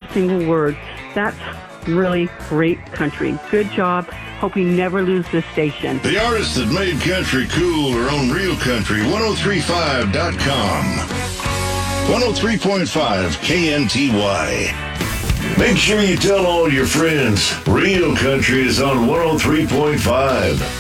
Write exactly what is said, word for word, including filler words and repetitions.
single word. That's really great country. Good job. Hope you never lose this station. The artists that made country cool are on Real Country ten thirty-five dot com. one oh three point five K N T Y. Make sure you tell all your friends. Real Country is on one oh three point five.